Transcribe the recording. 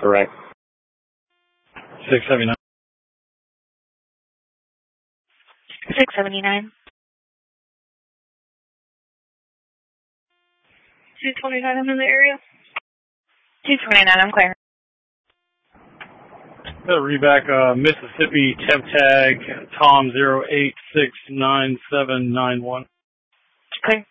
Correct. 679. 679. 229, I'm in the area. 229, I'm clear. Reback, Mississippi temp tag Tom 0869791. Clear.